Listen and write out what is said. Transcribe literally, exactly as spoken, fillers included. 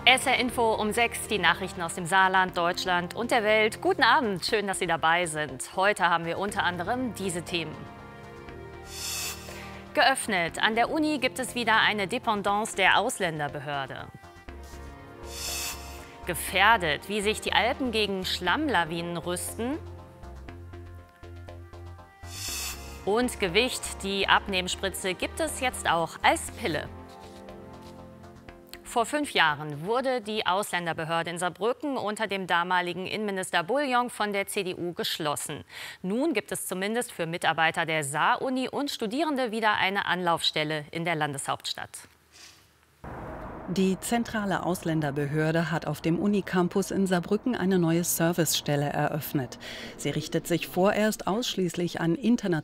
S R Info um sechs, die Nachrichten aus dem Saarland, Deutschland und der Welt. Guten Abend, schön, dass Sie dabei sind. Heute haben wir unter anderem diese Themen. Geöffnet. An der Uni gibt es wieder eine Dependance der Ausländerbehörde. Gefährdet, wie sich die Alpen gegen Schlammlawinen rüsten. Und Gewicht, die Abnehmspritze gibt es jetzt auch als Pille. Vor fünf Jahren wurde die Ausländerbehörde in Saarbrücken unter dem damaligen Innenminister Bullion von der C D U geschlossen. Nun gibt es zumindest für Mitarbeiter der Saar-Uni und Studierende wieder eine Anlaufstelle in der Landeshauptstadt. Die zentrale Ausländerbehörde hat auf dem Unicampus in Saarbrücken eine neue Servicestelle eröffnet. Sie richtet sich vorerst ausschließlich an internationale